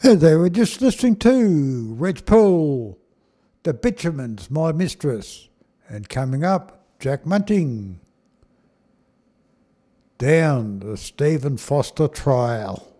They were just listening to Reg Paul, The Bitumen's My Mistress, and coming up, Jack Munting, Down the Stephen Foster Trial.